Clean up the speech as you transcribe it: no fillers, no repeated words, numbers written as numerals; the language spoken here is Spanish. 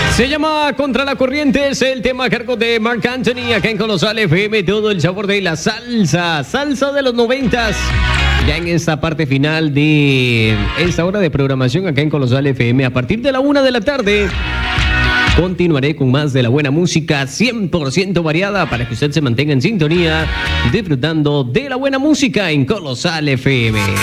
Se llama Contra la Corriente, es el tema a cargo de Marc Anthony, acá en Colosal FM, todo el sabor de la salsa de los 90s. Ya en esta parte final de esta hora de programación acá en Colosal FM, a partir de la 1 de la tarde, continuaré con más de la buena música 100% variada para que usted se mantenga en sintonía, disfrutando de la buena música en Colosal FM.